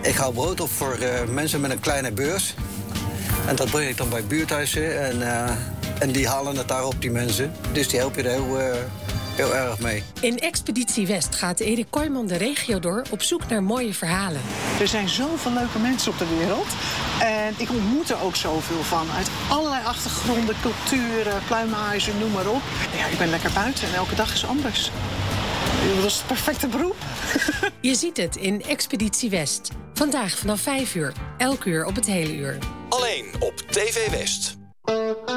Ik hou brood op voor mensen met een kleine beurs. En dat breng ik dan bij buurthuizen. En die halen het daar op, die mensen. Dus die helpen er heel erg mee. In Expeditie West gaat Erik Kooijman de regio door op zoek naar mooie verhalen. Er zijn zoveel leuke mensen op de wereld. En ik ontmoet er ook zoveel van. Uit allerlei achtergronden, culturen, pluimage, noem maar op. Ja, ik ben lekker buiten en elke dag is anders. Dat is het perfecte beroep. Je ziet het in Expeditie West. Vandaag vanaf 5 uur. Elk uur op het hele uur. Alleen op TV West.